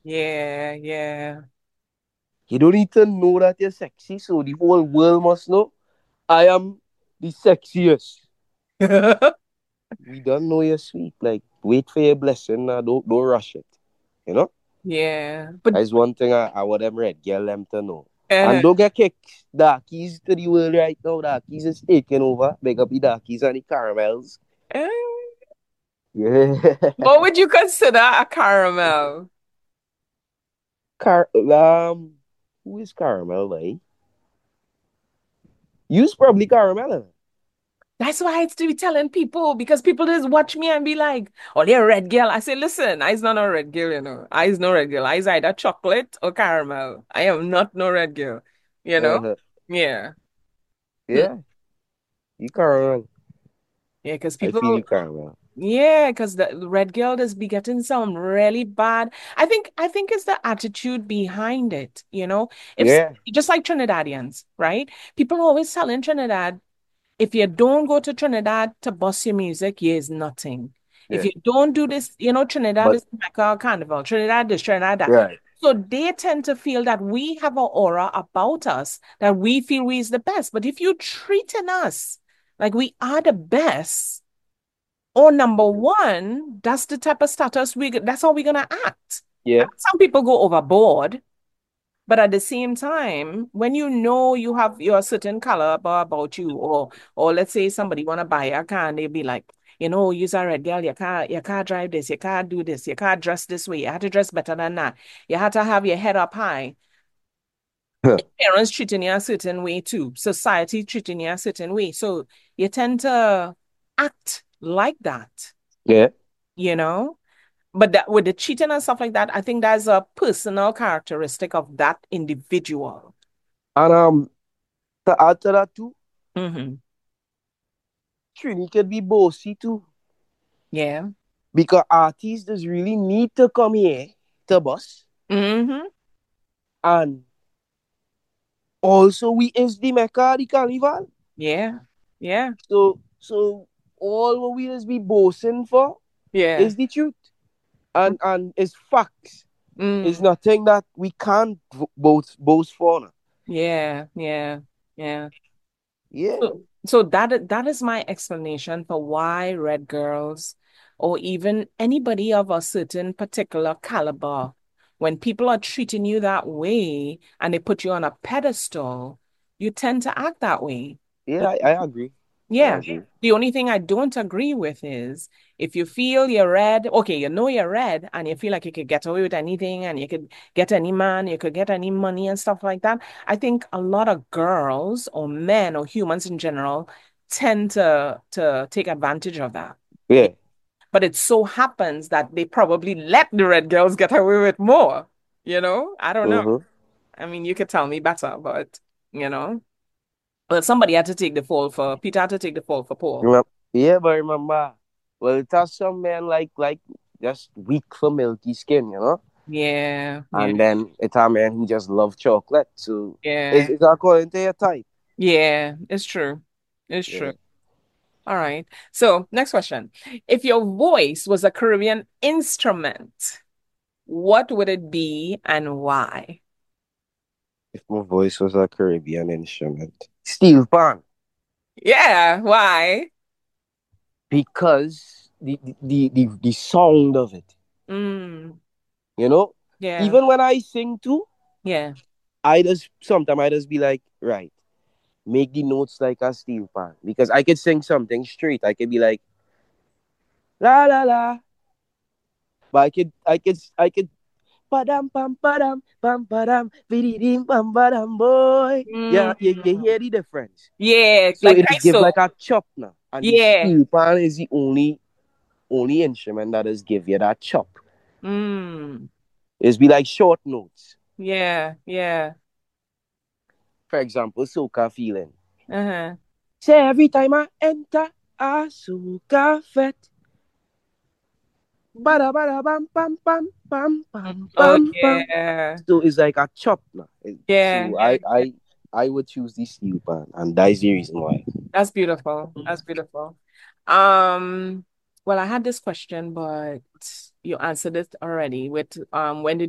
Yeah, yeah. You don't need to know that you're sexy, so the whole world must know I am the sexiest. We don't know you're sweet. Like, wait for your blessing now. Don't rush it. You know? Yeah. But That's one thing I would them red girl them to know. uh, And don't get kicked. Darkies to the world right now. Darkies is taking over. Big up the darkies and the caramels. uh, Yeah. what would you consider a caramel? Car who is caramel, like? You's probably caramel. Eh? That's why it's to be telling people because people just watch me and be like, "Oh, they're a red girl." I say, "Listen, I's not a red girl, you know. I's no red girl. I's either chocolate or caramel. I am not no red girl, you know." Uh-huh. Yeah, Hmm. Yeah, you caramel. Yeah, because I feel people, you caramel. yeah, because the red girl does be getting some really bad. I think it's the attitude behind it, you know. If Yeah. just like Trinidadians, right? People always telling Trinidad. If you don't go to Trinidad to bust your music, yeah, is nothing. If Yeah. you don't do this, Trinidad But is Mecca Carnival, Trinidad this, Trinidad that. right. So they tend to feel that we have an aura about us that we feel we is the best. But if you treating us like we are the best or number one, that's the type of status that's how we're gonna act. Yeah. And some people go overboard, but at the same time, when you know you have your certain color about you, or let's say somebody wanna buy a car and they'll be like, you're a red girl, you can't drive this, you can't do this, you can't dress this way, you have to dress better than that. You have to have your head up high. Huh. Parents treating you a certain way too, society treating you a certain way. So you tend to act like that, Yeah. you know? But that with the cheating and stuff like that, I think that's a personal characteristic of that individual. And to add to that too, Hmm. Trini could be bossy too. Yeah. Because artists does really need to come here to bus. Hmm. And also we is the Mecca the carnival. Yeah. Yeah. So all what we just be boasting for Yeah. is the truth. And it's facts. It's Mm. nothing that we can't boast for now. Yeah. Yeah. Yeah. Yeah. So that is my explanation for why red girls or even anybody of a certain particular caliber, when people are treating you that way and they put you on a pedestal, you tend to act that way. Yeah, I agree. I Yeah. agree. The only thing I don't agree with is if you feel you're red, okay, you're red and you feel like you could get away with anything and you could get any man, you could get any money and stuff like that. I think a lot of girls or men or humans in general tend to take advantage of that. Yeah. But it so happens that they probably let the red girls get away with more. I don't know. Mm-hmm. I mean, you could tell me better, but you know. Well, somebody had to take the fall for Peter had to take the fall for Paul. Yeah, but remember, well, it has some men like just weak for milky skin, you know? Yeah, yeah, And then it's a man who just love chocolate. So yeah, it's according to your type. yeah. It's true. It's Yeah. true. All right. So, next question. If your voice was a Caribbean instrument, what would it be and why? If my voice was a Caribbean instrument. Steel pan. Yeah, why? Because the sound of it. Mm, You know? yeah, Even when I sing too, yeah. I just be like, right, make the notes like a steel pan. Because I could sing something straight. I could be like, la la la. But I could pam padam vididim pam padam boy. Yeah, you Mm, hear the difference. yeah, So like it is give Kaiso. like a chop now. And the Yeah. steel pan is the only instrument that does give you that chop. Mm, It's be like short notes. yeah, yeah. For example, soca feeling. Uh-huh. Say every time I enter a soca fete. Bada bada bam pam pam pam pam Oh, pam pam. yeah. So it's like a chop now. Yeah, So yeah, yeah. I would choose the steel pan, and that is the reason why. That's beautiful. That's beautiful. Um, well, I had this question, but you answered it already with when did